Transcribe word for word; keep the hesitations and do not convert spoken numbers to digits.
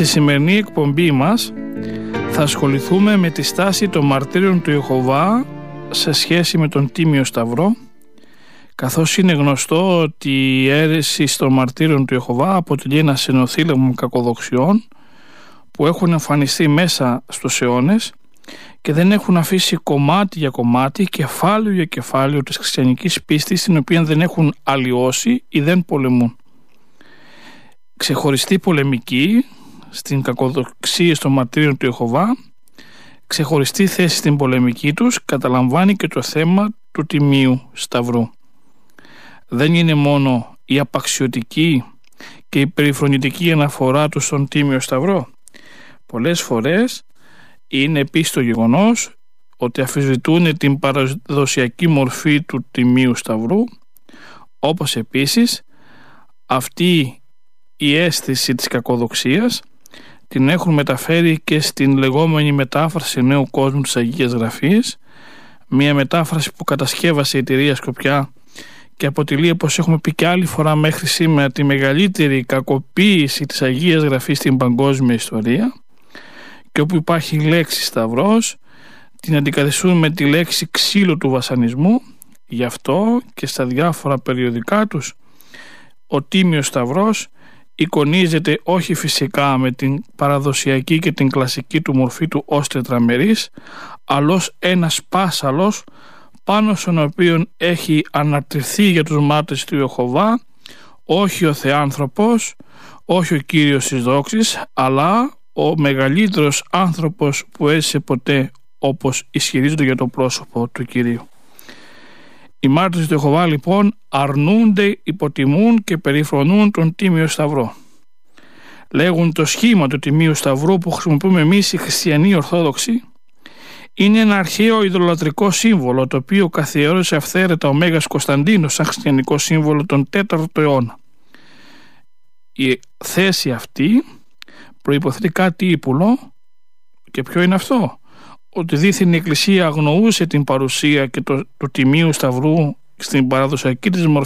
Στη σημερινή εκπομπή μας θα ασχοληθούμε με τη στάση των μαρτύρων του Ιεχωβά σε σχέση με τον Τίμιο Σταυρό, καθώς είναι γνωστό ότι η αίρεση των μαρτύρων του Ιεχωβά αποτελεί ένα συνοθήλευμα κακοδοξιών που έχουν εμφανιστεί μέσα στους αιώνες και δεν έχουν αφήσει κομμάτι για κομμάτι, κεφάλαιο για κεφάλαιο της χριστιανικής πίστης, την οποία δεν έχουν αλλοιώσει ή δεν πολεμούν. Ξεχωριστή πολεμική στην κακοδοξία των μαρτύρων του Ιεχωβά, ξεχωριστή θέση στην πολεμική τους καταλαμβάνει και το θέμα του Τιμίου Σταυρού. Δεν είναι μόνο η απαξιωτική και η περιφρονητική αναφορά του στον Τίμιο Σταυρό. Πολλές φορές είναι επίσης το γεγονός ότι αμφισβητούν την παραδοσιακή μορφή του Τιμίου Σταυρού, όπως επίσης αυτή η αίσθηση της κακοδοξίας την έχουν μεταφέρει και στην λεγόμενη μετάφραση Νέου Κόσμου της Αγίας Γραφής, μια μετάφραση που κατασκεύασε η εταιρεία Σκοπιά και αποτελεί, όπως έχουμε πει και άλλη φορά μέχρι σήμερα, τη μεγαλύτερη κακοποίηση της Αγίας Γραφής στην παγκόσμια ιστορία, και όπου υπάρχει η λέξη Σταυρός την αντικαθιστούν με τη λέξη ξύλο του βασανισμού. Γι' αυτό και στα διάφορα περιοδικά τους ο Τίμιος Σταυρός εικονίζεται όχι φυσικά με την παραδοσιακή και την κλασική του μορφή του ως τετραμερής, αλλά ως ένας πάσαλος πάνω στον οποίο έχει αναρτηθεί για τους μάρτυρες του Ιεχωβά όχι ο Θεάνθρωπος, όχι ο Κύριος της δόξης, αλλά ο μεγαλύτερος άνθρωπος που έζησε ποτέ, όπως ισχυρίζονται για το πρόσωπο του Κυρίου. Οι μάρτυρες του Ιεχωβά λοιπόν αρνούνται, υποτιμούν και περιφρονούν τον Τίμιο Σταυρό. Λέγουν το σχήμα του Τιμίου Σταυρού που χρησιμοποιούμε εμείς οι χριστιανοί Ορθόδοξοι είναι ένα αρχαίο ιδωλατρικό σύμβολο, το οποίο καθιέρωσε αυθαίρετα ο Μέγας Κωνσταντίνος σαν χριστιανικό σύμβολο τον τέταρτο αιώνα. Η θέση αυτή προϋποθέτει κάτι ύπουλο, και ποιο είναι αυτό? Ότι δήθεν η Εκκλησία αγνοούσε την παρουσία και το, του Τιμίου Σταυρού στην παραδοσιακή της μορφή